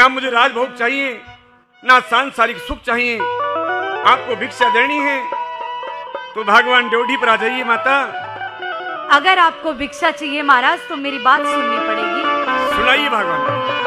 ना मुझे राजभोग चाहिए, ना सांसारिक सुख चाहिए। आपको भिक्षा देनी है तो भगवान ड्योढ़ी पर आ जाइए माता। अगर आपको भिक्षा चाहिए महाराज तो मेरी बात सुननी पड़ेगी। सुनाइए भगवान।